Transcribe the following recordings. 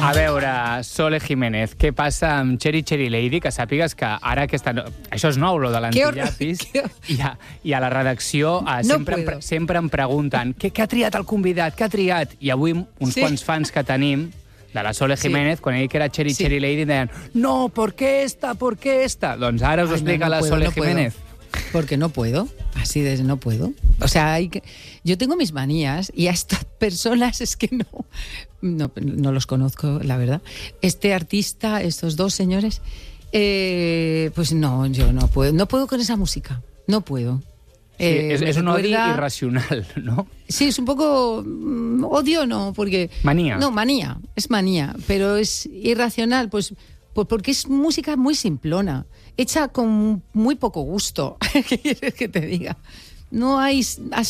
A veure, Sole Jiménez, què passa amb Cherry Cherry Lady? Que sàpigues que ara aquesta... Això és nou, lo de l'antillapis. I a la redacció sempre em pregunten què ha triat el convidat, què ha triat? I avui uns quants fans que tenim de la Sole Jiménez, quan he dit que era Cherry Cherry Lady, deien no, ¿por qué esta? Doncs ara us ho explica la Sole Jiménez. Porque no puedo, así de no puedo. O sea, yo tengo mis manías y a estas personas es que no los conozco, la verdad. Este artista, estos dos señores, pues no, yo no puedo con esa música, no puedo. Sí, es un odio irracional, ¿no? Sí, es un poco odio, no, porque... Manía. No, manía, es manía, pero es irracional, pues porque es música muy simplona, hecha con muy poco gusto. ¿Qué quieres que te diga? No hay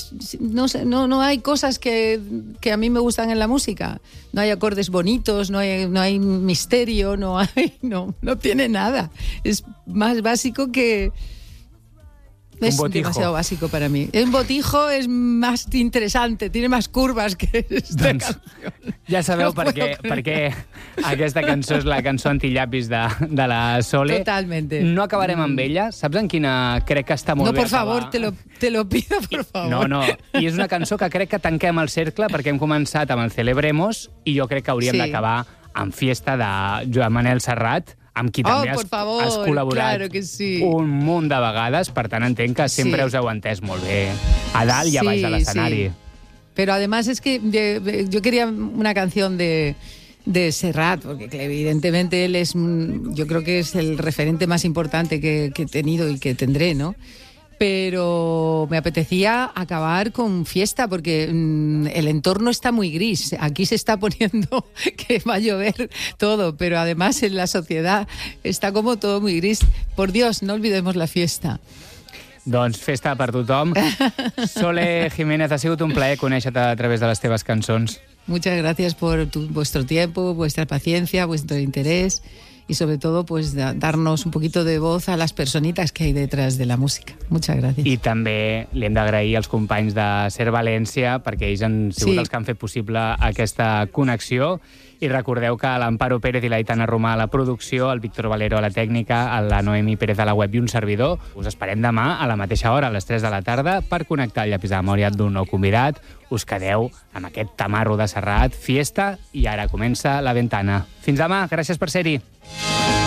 cosas que a mí me gustan en la música. No hay acordes bonitos, no hay misterio, no tiene nada. Es más básico que... Es demasiado básico para mí. Un botijo es más interesante, tiene más curvas que esta canción. Ja sabeu per què aquesta cançó és la cançó antillapis de la Sole. Totalmente. No acabarem amb ella. Saps en quina crec que està molt bé por favor, te lo pido, por favor. No. I és una cançó que crec que tanquem el cercle perquè hem començat amb el Celebremos i jo crec que hauríem d'acabar amb Fiesta de Joan Manel Serrat, amb qui també has col·laborat un munt de vegades, per tant entenc que sempre us heu entès molt bé a dalt i a baix de l'escenari. Sí. Pero además es que yo quería una canción de Serrat, porque evidentemente él yo creo que es el referente más importante que he tenido y que tendré, ¿no? Pero me apetecía acabar con Fiesta porque el entorno está muy gris. Aquí se está poniendo que va a llover todo, pero además en la sociedad está como todo muy gris. Por Dios, no olvidemos la fiesta. Doncs festa per tothom. Sole Jiménez, ha sigut un plaer conèixer-te a través de les teves cançons. Muchas gracias por vuestro tiempo, vuestra paciencia, vuestro interés y sobre todo pues darnos un poquito de voz a las personitas que hay detrás de la música. Muchas gracias. I també li hem d'agrair als companys de Ser València perquè ells han sigut els que han fet possible aquesta connexió. I recordeu que l'Amparo Pérez i l'Aitana Romà a la producció, el Víctor Valero a la tècnica, la Noemi Pérez a la web i un servidor. Us esperem demà a la mateixa hora, a les 3 de la tarda, per connectar el llapis de memòria d'un nou convidat. Us quedeu amb aquest tamarro de Serrat, Fiesta, i ara comença La Ventana. Fins demà, gràcies per ser-hi.